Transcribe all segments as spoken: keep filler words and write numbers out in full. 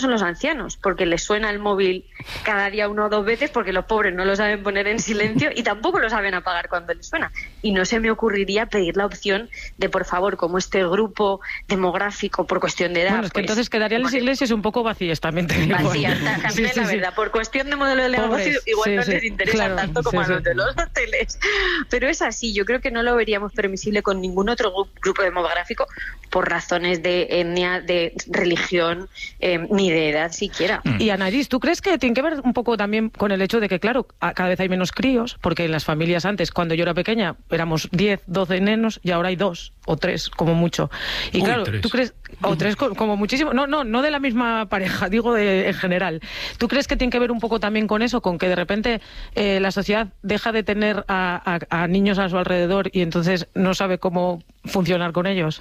son los ancianos, porque les suena el móvil cada día una o dos veces, porque los pobres no lo saben poner en silencio y tampoco lo saben apagar cuando les suena. Y no se me ocurriría pedir la opción de, por favor, como este grupo demográfico por cuestión de edad... Bueno, es que pues, entonces quedarían las iglesias un poco vacías, también te digo. Vacías, también sí, sí, la verdad. Sí. Por cuestión de modelo de negocio, igual sí, no sí, les interesa claro, tanto como sí, a los de los hoteles. Pero es así, yo creo que no lo veríamos permisible con ningún otro grupo demográfico por razones de etnia, de religión, eh, ni de edad siquiera. Y Anaïs, ¿tú crees que tiene que ver un poco también con el hecho de que, claro, cada vez hay menos críos? Porque en las familias antes, cuando yo era pequeña, éramos diez, doce nenos y ahora hay dos o tres, como mucho. Y Uy, claro, tres. ¿tú crees? O tres como muchísimo. No, no, no de la misma pareja, digo de, en general. ¿Tú crees que tiene que ver un poco también con eso, con que de repente eh, la sociedad deja de tener a, a, a niños a su alrededor y entonces no sabe cómo funcionar con ellos?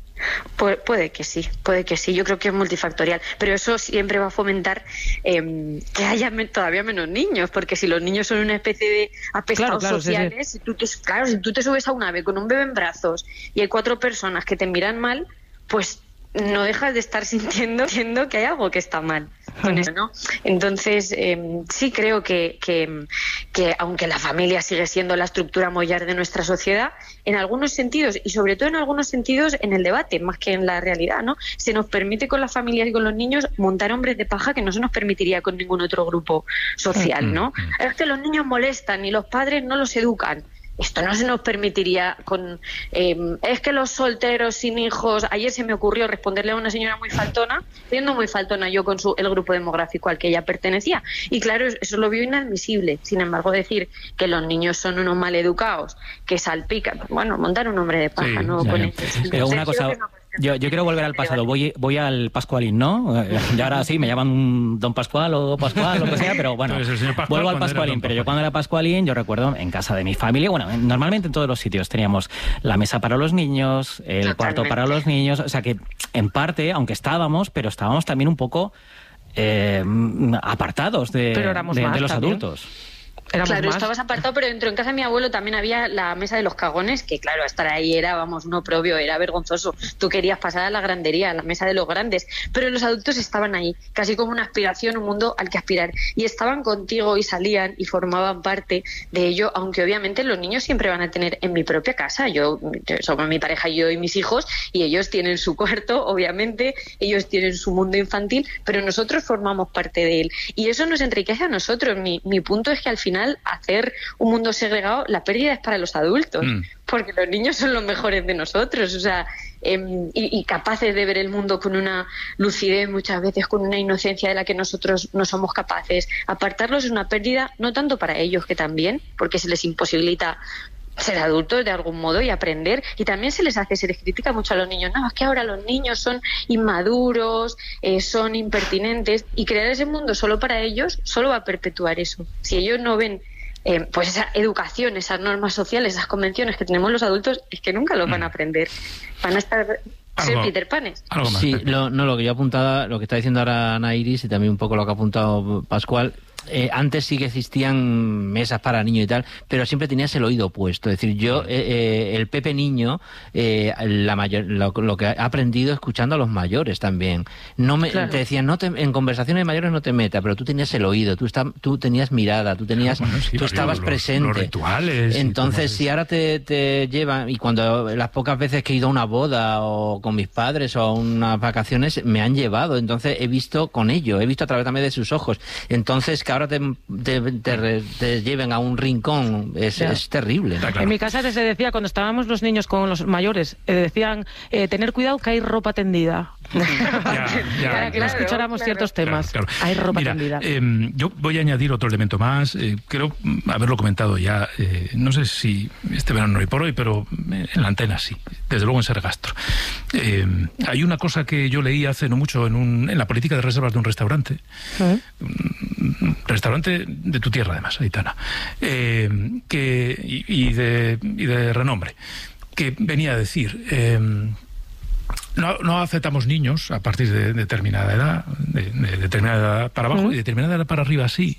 Pu- puede que sí, puede que sí. Yo creo que es multifactorial, pero eso siempre va a fomentar eh, que haya me- todavía menos niños, porque si los niños son una especie de apestados claro, claro, sociales, sí, sí. Si tú te, claro, si tú te subes a un ave con un bebé en brazos y hay cuatro personas que te miran mal, pues no dejas de estar sintiendo, sintiendo que hay algo que está mal con eso, ¿no? Entonces, eh, sí creo que, que, que aunque la familia sigue siendo la estructura mollar de nuestra sociedad, en algunos sentidos, y sobre todo en algunos sentidos en el debate, más que en la realidad, ¿no? Se nos permite con las familias y con los niños montar hombres de paja que no se nos permitiría con ningún otro grupo social, ¿no? Es que los niños molestan y los padres no los educan. Esto no se nos permitiría con... Eh, es que los solteros sin hijos... Ayer se me ocurrió responderle a una señora muy faltona, siendo muy faltona yo con su, el grupo demográfico al que ella pertenecía. Y claro, eso lo vio inadmisible. Sin embargo, decir que los niños son unos maleducados, que salpican... Bueno, montar un hombre de paja, sí, ¿no? Ya, Con ya. ellos. Pero una cosa... Yo, yo quiero volver al pasado, voy, voy al Pascualín, ¿no? Y ahora sí, me llaman Don Pascual o Pascual, lo que sea, pero bueno, Pascual, vuelvo al Pascualín. Pero yo cuando era Pascualín, yo recuerdo en casa de mi familia, bueno, normalmente en todos los sitios teníamos la mesa para los niños, el Totalmente. cuarto para los niños, o sea que en parte, aunque estábamos, pero estábamos también un poco eh, apartados de, de, de los adultos. Éramos claro, más. Estabas apartado, pero dentro en casa de mi abuelo también había la mesa de los cagones, que claro, estar ahí era, vamos, no propio, era vergonzoso. Tú querías pasar a la grandería, a la mesa de los grandes, pero los adultos estaban ahí, casi como una aspiración, un mundo al que aspirar. Y estaban contigo y salían y formaban parte de ello, aunque obviamente los niños siempre van a tener en mi propia casa. Yo, somos mi pareja, yo y mis hijos, y ellos tienen su cuarto, obviamente, ellos tienen su mundo infantil, pero nosotros formamos parte de él. Y eso nos enriquece a nosotros. Mi, mi punto es que al final hacer un mundo segregado, la pérdida es para los adultos, mm. porque los niños son los mejores de nosotros, o sea, eh, y, y capaces de ver el mundo con una lucidez, muchas veces con una inocencia de la que nosotros no somos capaces. Apartarlos es una pérdida, no tanto para ellos, que también, porque se les imposibilita ser adultos de algún modo y aprender, y también se les hace, se les critica mucho a los niños, no, es que ahora los niños son inmaduros, eh, son impertinentes, y crear ese mundo solo para ellos solo va a perpetuar eso. Si ellos no ven eh, pues esa educación, esas normas sociales, esas convenciones que tenemos los adultos, es que nunca los van a aprender, van a estar ser Peter Panes. Sí, lo, no, lo que yo apuntaba, lo que está diciendo ahora Anaïs y también un poco lo que ha apuntado Pascual. Eh, antes sí que existían mesas para niños y tal, pero siempre tenías el oído puesto. Es decir, yo, eh, eh, el Pepe niño, eh, la mayor, lo, lo que ha aprendido escuchando a los mayores también. No me, claro. Te decían, no te, en conversaciones mayores no te metas, pero tú tenías el oído, tú, está, tú tenías mirada, tú tenías, bueno, sí, tú estabas los, presente. Los rituales. Entonces, si ahora te, te llevan, y cuando las pocas veces que he ido a una boda o con mis padres o a unas vacaciones, me han llevado. Entonces, he visto con ello, he visto a través también de sus ojos. Entonces, ahora te, te, te, te lleven a un rincón es, yeah. es terrible, ¿no? Claro. En mi casa se decía, cuando estábamos los niños con los mayores, eh, decían, eh, tener cuidado que hay ropa tendida. Ya, ya, para que claro, escucháramos claro. ciertos temas. Claro, claro. Hay ropa Mira, tendida. Eh, yo voy a añadir otro elemento más. Eh, creo haberlo comentado ya. Eh, no sé si este verano no hay por hoy, pero en la antena sí. Desde luego en Sergastro. Eh, hay una cosa que yo leí hace no mucho en, un, en la política de reservas de un restaurante. ¿Eh? Un restaurante de tu tierra, además, Aitana. Eh, que, y, y, de, y de renombre. Que venía a decir... Eh, No, no aceptamos niños a partir de determinada edad, de, de determinada edad para abajo, ¿Mm? y de determinada edad para arriba, sí.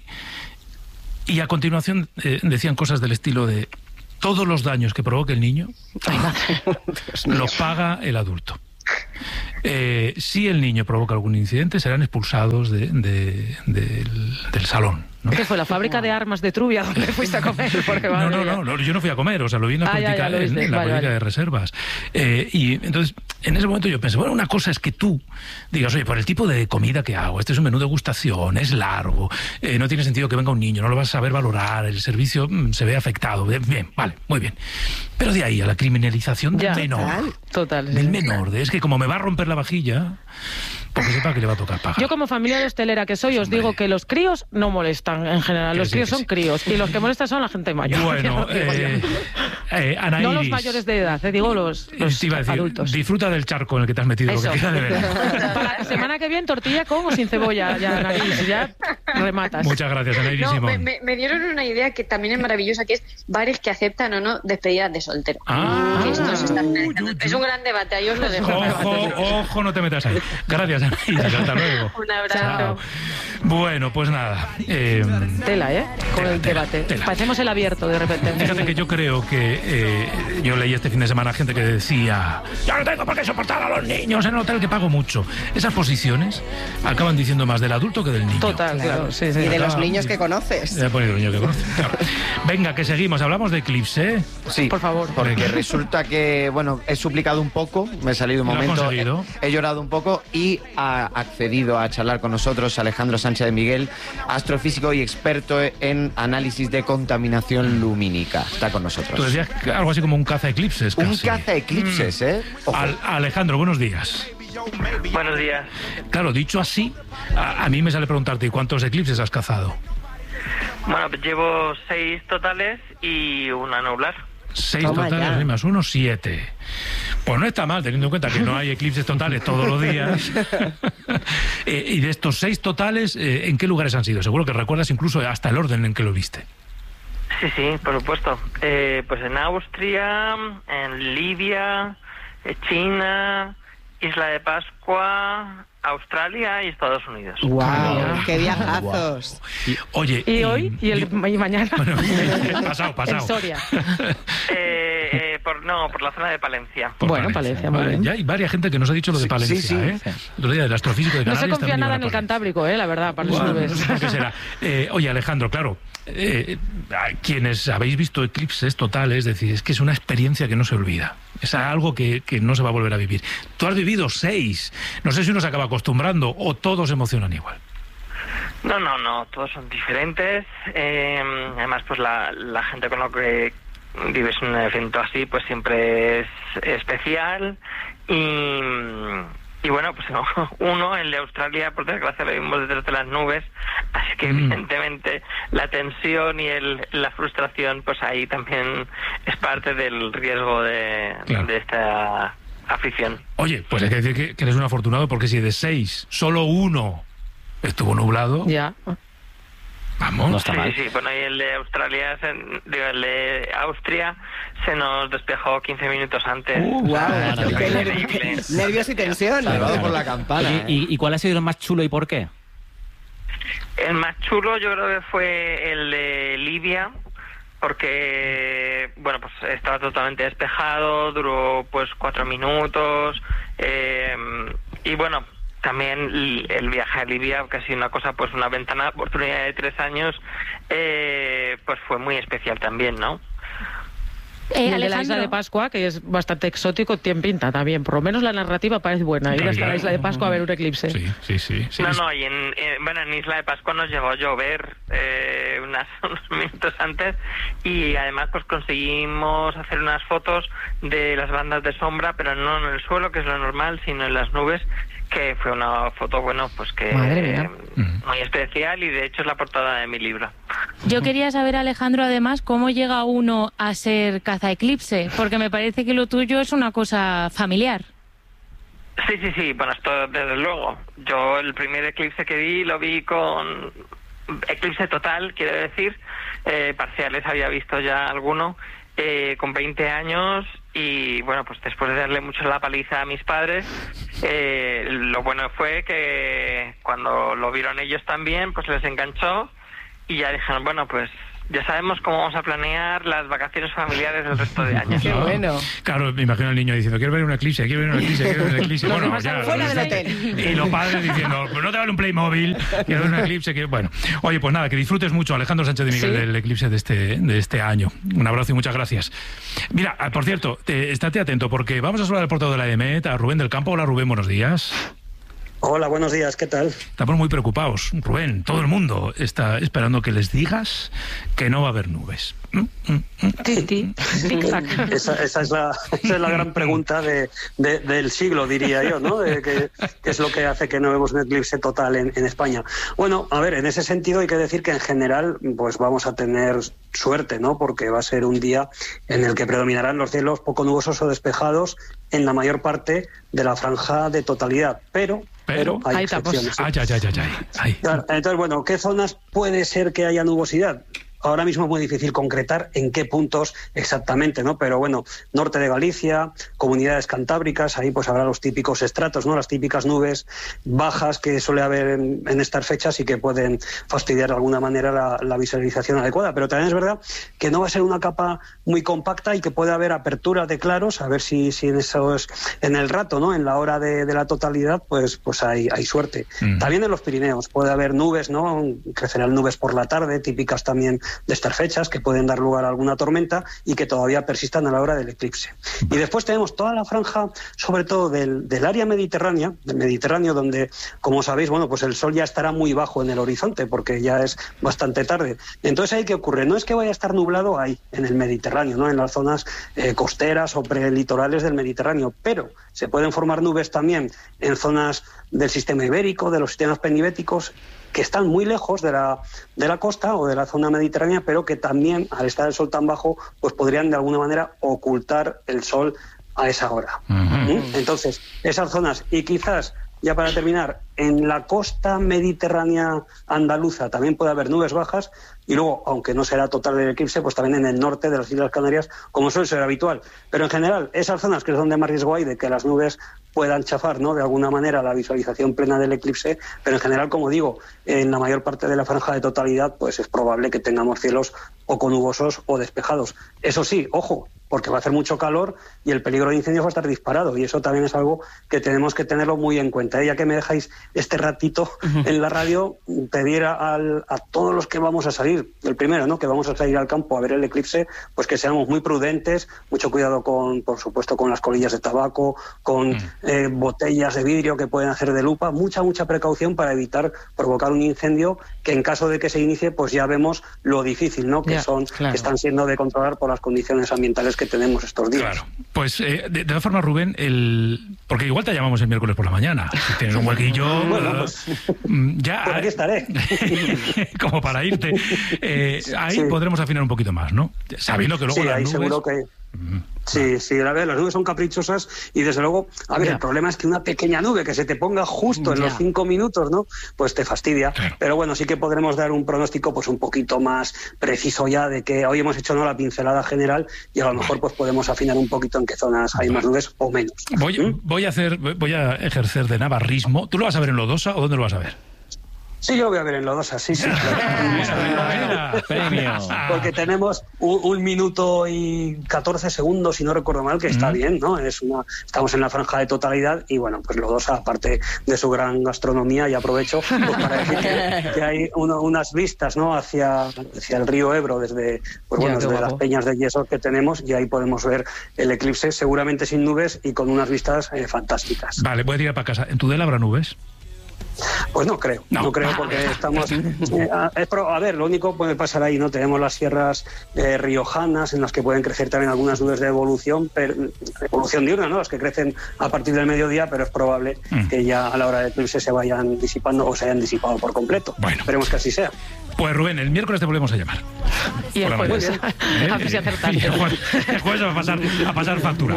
Y a continuación eh, decían cosas del estilo de todos los daños que provoque el niño los paga el adulto. Eh, si el niño provoca algún incidente, serán expulsados de, de, de, del, del salón, ¿no? ¿Qué fue la fábrica de armas de Trubia donde fuiste a comer? Porque, no, no, no, no, yo no fui a comer, o sea, lo vi en la ah, política, ya, ya, en, en la vale, política vale. de reservas. Eh, y entonces, en ese momento yo pensé, bueno, una cosa es que tú digas, oye, por el tipo de comida que hago, este es un menú de degustación, es largo, eh, no tiene sentido que venga un niño, no lo vas a saber valorar, el servicio mmm, se ve afectado. Bien, bien, vale, muy bien. Pero de ahí a la criminalización del ya, menor. Total. Sí. Del menor, de, es que como me va a romper la vajilla, porque sepa que le va a tocar pagar. Yo como familia de hostelera que soy, os Hombre. digo que los críos no molestan en general. Los críos son sí. críos y los que molestan son la gente mayor. Bueno, eh, eh, Ana no Iris, los mayores de edad, eh, digo los, los te iba a decir, adultos. Disfruta del charco en el que te has metido. Eso. Lo que queda de verano. Para la semana que viene, tortilla con o sin cebolla, ya, nariz, ya rematas. Muchas gracias, Ana Iris No, Simón. me, me, me dieron una idea que también es maravillosa, que es bares que aceptan o no despedidas de soltero. Ah, que esto se está finalizando. Es un gran debate, ahí os lo dejo. Ojo, ojo, no te metas ahí. Gracias, Ana Iris, hasta luego. Un abrazo. Chao. Bueno, pues nada. Eh, Tela, ¿eh? Con tela, el tela, debate. tela. Parecemos el abierto de repente. Fíjate que yo creo que eh, yo leí este fin de semana gente que decía, ya no tengo por qué soportar a los niños en el hotel que pago mucho. Esas posiciones acaban diciendo más del adulto que del niño. Total, claro. Sí, sí. Y de los Acaba- niños que conoces. Eh, pues, de los niños que conoces, claro. Venga, que seguimos. Hablamos de Eclipse, ¿eh? Sí, Por favor. porque Venga. resulta que, bueno, he suplicado un poco, me he salido un Lo has momento, conseguido. he, he llorado un poco y ha accedido a charlar con nosotros Alejandro Sánchez de Miguel, astrofísico y experto en análisis de contaminación lumínica. Está con nosotros. Tú decías que algo así como un caza eclipses. Un casi. caza eclipses, ¿eh? Ojo. Al- Alejandro, buenos días. Buenos días. Claro, dicho así, a, a mí me sale preguntarte, ¿y cuántos eclipses has cazado? Bueno, pues llevo seis totales y una anular. Seis Toma totales, ya. y más uno, siete. Pues no está mal, teniendo en cuenta que no hay eclipses totales todos los días. Eh, y de estos seis totales, eh, ¿en qué lugares han sido? Seguro que recuerdas incluso hasta el orden en que lo viste. Sí, sí, por supuesto. Eh, pues en Austria, en Libia, eh, China, Isla de Pascua, Australia y Estados Unidos. ¡Guau! ¡Qué viajazos! Oye, ¿Y hoy? ¿Y, el, y mañana? Bueno, pasado, pasado. En Soria. Eh, eh, por, no, por la zona de Palencia. Por Bueno, Palencia, muy Vale, bien. ya hay varias gente que nos ha dicho lo de Sí, Palencia, sí, sí. ¿eh? El otro día del astrofísico de No Canarias se confía también nada iba en a el Palencia. Cantábrico, ¿eh? La verdad, para los Bueno, nubes. no sé por qué será. Eh, oye, Alejandro, claro, eh, quienes habéis visto eclipses totales, decís, es que es una experiencia que no se olvida. Es algo que, que no se va a volver a vivir. Tú has vivido seis. No sé si uno se acaba acostumbrando o todos se emocionan igual. No, no, no, todos son diferentes. Eh, además, pues la, la gente con la que vives un evento así, pues siempre es especial. Y, y bueno, pues uno, el de Australia, por desgracia lo vimos detrás de las nubes, así que Mm. evidentemente la tensión y el, la frustración, pues ahí también es parte del riesgo de, Claro. de esta afición. Oye, pues hay que decir que, que eres un afortunado porque si de seis, solo uno estuvo nublado, Ya. vamos. No está Sí, mal. sí, bueno, y el de Australia, se, digo, el de Austria se nos despejó quince minutos antes. Uh, ¡Guau! maravilla. ¡Qué Increíble. nerv- nervios y tensión! Salvado por la campana. Oye, ¿eh? ¿y, ¿Y cuál ha sido el más chulo y por qué? El más chulo yo creo que fue el de Libia, porque, bueno, pues estaba totalmente despejado, duró pues cuatro minutos, eh, y bueno, también el el viaje a Libia, que ha sido una cosa, pues una ventana de oportunidad de tres años, eh, pues fue muy especial también, ¿no? Y Eh, el de la isla Alejandro. de Pascua, que es bastante exótico, tiene pinta también. Por lo menos la narrativa parece buena. Ir Claro, hasta la claro. isla de Pascua a ver un eclipse. Sí, sí, sí. sí. No, no, y en, en- bueno, en Isla de Pascua nos llegó a llover eh, unas, unos minutos antes y además pues conseguimos hacer unas fotos de las bandas de sombra, pero no en el suelo, que es lo normal, sino en las nubes, que fue una foto, bueno, pues que Madre mía. eh, muy especial y de hecho es la portada de mi libro. Yo quería saber, Alejandro, además, cómo llega uno a ser cazaeclipse, porque me parece que lo tuyo es una cosa familiar. Sí, sí, sí, bueno, esto desde luego. Yo el primer eclipse que vi lo vi con eclipse total, quiero decir, eh, parciales había visto ya alguno, eh, con veinte años y bueno, pues después de darle mucho la paliza a mis padres, eh, lo bueno fue que cuando lo vieron ellos también, pues les enganchó y ya dijeron, bueno, pues ya sabemos cómo vamos a planear las vacaciones familiares del resto de años. Qué bueno. Claro, me imagino al niño diciendo, quiero ver un eclipse, quiero ver un eclipse, quiero ver un eclipse. Bueno, ya, fuera del hotel. Y los padres diciendo, pues no te vale un Playmobil, quiero ver un eclipse. Quiero... Bueno, oye, pues nada, que disfrutes mucho, Alejandro Sánchez de Miguel, sí, del eclipse de este, de este año. Un abrazo y muchas gracias. Mira, por cierto, te, estate atento, porque vamos a saludar al portavoz de la E M E T, a Rubén del Campo. Hola, Rubén, buenos días. Hola, buenos días, ¿qué tal? Estamos muy preocupados, Rubén. Todo el mundo está esperando que les digas que no va a haber nubes. Esa, esa, es, la, esa es la gran pregunta de, de, del siglo, diría yo, ¿no? De que, que es lo que hace que no vemos un eclipse total en, en España. Bueno, a ver, en ese sentido hay que decir que en general pues vamos a tener suerte, ¿no? Porque va a ser un día en el que predominarán los cielos poco nubosos o despejados en la mayor parte de la franja de totalidad, pero... Pero, hay ahí excepciones. Ay, ay, ay, ay, ay. Claro, entonces, bueno, ¿qué zonas puede ser que haya nubosidad? Ahora mismo es muy difícil concretar en qué puntos exactamente, ¿no? Pero bueno, norte de Galicia, comunidades cantábricas, ahí pues habrá los típicos estratos, ¿no? Las típicas nubes bajas que suele haber en, en estas fechas y que pueden fastidiar de alguna manera la, la visualización adecuada. Pero también es verdad que no va a ser una capa muy compacta y que puede haber apertura de claros, a ver si, si en eso es, en el rato, ¿no? En la hora de, de la totalidad, pues, pues hay, hay suerte. Mm. También en los Pirineos puede haber nubes, ¿no? Crecerán nubes por la tarde, típicas también de estas fechas, que pueden dar lugar a alguna tormenta y que todavía persistan a la hora del eclipse. Y después tenemos toda la franja, sobre todo del, del área mediterránea, del Mediterráneo, donde, como sabéis, bueno, pues el sol ya estará muy bajo en el horizonte, porque ya es bastante tarde. Entonces, ¿ahí qué ocurre? No es que vaya a estar nublado ahí, en el Mediterráneo, ¿no? En las zonas eh, costeras o prelitorales del Mediterráneo, pero se pueden formar nubes también en zonas del sistema ibérico, de los sistemas penibéticos, que están muy lejos de la, de la costa o de la zona mediterránea, pero que también, al estar el sol tan bajo, pues podrían de alguna manera ocultar el sol a esa hora. Uh-huh. ¿Mm? Entonces, esas zonas, y quizás, ya para terminar, en la costa mediterránea andaluza también puede haber nubes bajas, y luego, aunque no será total el eclipse, pues también en el norte de las Islas Canarias, como suele ser habitual. Pero en general, esas zonas que es donde más riesgo hay de que las nubes puedan chafar, ¿no?, de alguna manera la visualización plena del eclipse, pero en general, como digo, en la mayor parte de la franja de totalidad, pues es probable que tengamos cielos poco nubosos o despejados. Eso sí, ojo, porque va a hacer mucho calor y el peligro de incendios va a estar disparado, y eso también es algo que tenemos que tenerlo muy en cuenta. Ya que me dejáis este ratito en la radio, pedir a, a todos los que vamos a salir, el primero, ¿no?, que vamos a salir al campo a ver el eclipse, pues que seamos muy prudentes, mucho cuidado con, por supuesto, con las colillas de tabaco, con mm. eh, botellas de vidrio que pueden hacer de lupa, mucha, mucha precaución para evitar provocar un incendio que en caso de que se inicie, pues ya vemos lo difícil, ¿no?, que yeah, son, claro. que están siendo de controlar por las condiciones ambientales que tenemos estos días. Claro. Pues eh, de, de todas formas, Rubén, el... porque igual te llamamos el miércoles por la mañana, si tienes un huequillo, bueno, pues, ya pues aquí estaré. Como para irte. Eh, ahí sí. podremos afinar un poquito más, ¿no? Sabiendo que luego sí, las ahí nubes... seguro que... Sí, sí, a ver, las nubes son caprichosas y desde luego, a ver, yeah. el problema es que una pequeña nube que se te ponga justo en yeah. los cinco minutos, ¿no?, pues te fastidia. Claro. Pero bueno, sí que podremos dar un pronóstico pues un poquito más preciso ya de que hoy hemos hecho, ¿no?, la pincelada general y a lo mejor pues podemos afinar un poquito en qué zonas hay más nubes o menos. Voy, ¿Mm? voy a hacer, voy a ejercer de navarrismo. ¿Tú lo vas a ver en Lodosa o dónde lo vas a ver? Sí, yo lo voy a ver en Lodosa, sí, sí. Claro. Premio. Porque tenemos un, un minuto y catorce segundos, si no recuerdo mal, que está mm. bien, ¿no? Es una, estamos en la franja de totalidad y, bueno, pues Lodosa, aparte de su gran gastronomía, y aprovecho pues, para decir que, que hay uno, unas vistas, ¿no?, hacia, hacia el río Ebro, desde, pues, bueno, desde las peñas de yeso que tenemos, y ahí podemos ver el eclipse, seguramente sin nubes y con unas vistas eh, fantásticas. Vale, voy a ir para casa. ¿En Tudela habrá nubes? Pues no creo, no, no creo porque estamos... Eh, a, es pro, a ver, lo único que puede pasar ahí, ¿no? Tenemos las sierras eh, riojanas en las que pueden crecer también algunas nubes de evolución, pero, evolución diurna, ¿no?, las que crecen a partir del mediodía, pero es probable mm. que ya a la hora de eclipse se vayan disipando o se hayan disipado por completo. Bueno. Esperemos que así sea. Pues Rubén, el miércoles te volvemos a llamar. Y el jueves. ¿Eh? A ver si acertamos. El jueves, el jueves va a pasar, a pasar factura.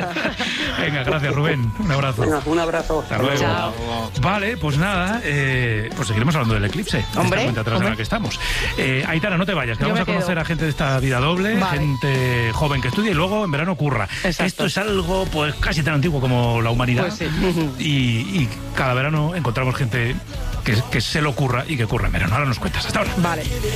Venga, gracias, Rubén. Un abrazo. Venga, un abrazo. Hasta luego. Chao. Vale, pues nada, eh, pues seguiremos hablando del eclipse. Hombre. Esta cuenta en la que estamos. Eh, Aitana, no te vayas, que Yo vamos a conocer quedo. a gente de esta vida doble, vale. gente joven que estudia y luego en verano curra. Exacto. Esto es algo pues casi tan antiguo como la humanidad. Pues sí. y, y cada verano encontramos gente que, que se lo curra y que curra en verano. Ahora nos cuentas. Hasta ahora. Vale.